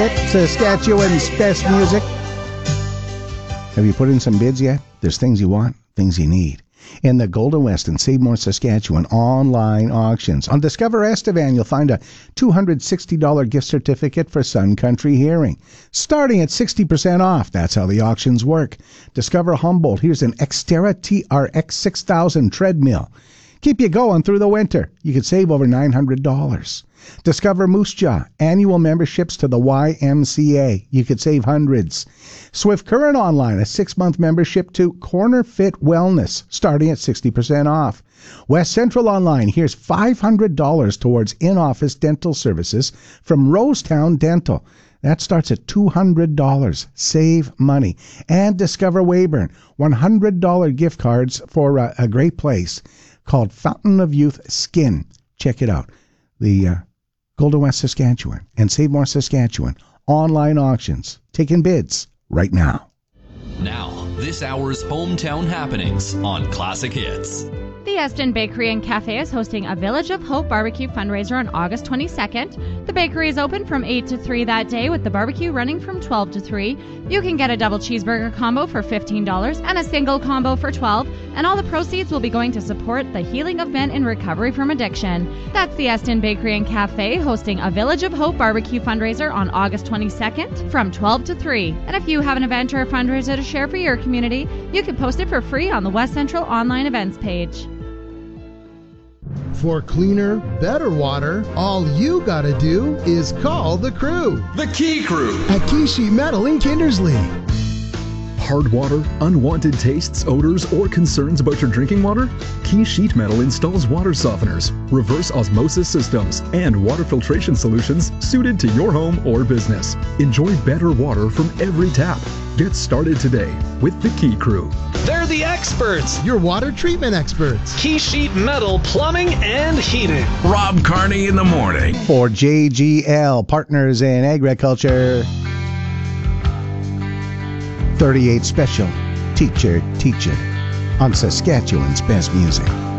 Saskatchewan's best music. Have you put in some bids yet? There's things you want, things you need. In the Golden West and Save More Saskatchewan online auctions. On Discover Estevan, you'll find a $260 gift certificate for Sun Country Hearing, starting at 60% off. That's how the auctions work. Discover Humboldt. Here's an Xterra TRX 6000 treadmill. Keep you going through the winter. You could save over $900. Discover Moose Jaw. Annual memberships to the YMCA. You could save hundreds. Swift Current Online, a 6-month membership to Corner Fit Wellness, starting at 60% off. West Central Online, here's $500 towards in-office dental services from Rosetown Dental. That starts at $200. Save money. And Discover Weyburn, $100 gift cards for a great place called Fountain of Youth Skin. Check it out. The Golden West Saskatchewan and Save More Saskatchewan online auctions. Taking bids right now. Now, this hour's hometown happenings on Classic Hits. The Eston Bakery and Cafe is hosting a Village of Hope barbecue fundraiser on August 22nd. The bakery is open from 8 to 3 that day, with the barbecue running from 12 to 3. You can get a double cheeseburger combo for $15 and a single combo for $12, and all the proceeds will be going to support the healing of men in recovery from addiction. That's the Eston Bakery and Cafe hosting a Village of Hope barbecue fundraiser on August 22nd from 12 to 3. And if you have an event or a fundraiser to share for your community, you can post it for free on the West Central online events page. For cleaner, better water, all you gotta do is call the crew. The Key Crew At Key Sheet Metal in Kindersley. Hard water, unwanted tastes, odors, or concerns about your drinking water? Key Sheet Metal installs water softeners, reverse osmosis systems, and water filtration solutions suited to your home or business. Enjoy better water from every tap. Get started today with the Key Crew. They're the experts. Your water treatment experts. Key Sheet Metal Plumbing and Heating. Rob Carney in the morning. For JGL Partners in Agriculture. 38 Special. Teacher on Saskatchewan's best music.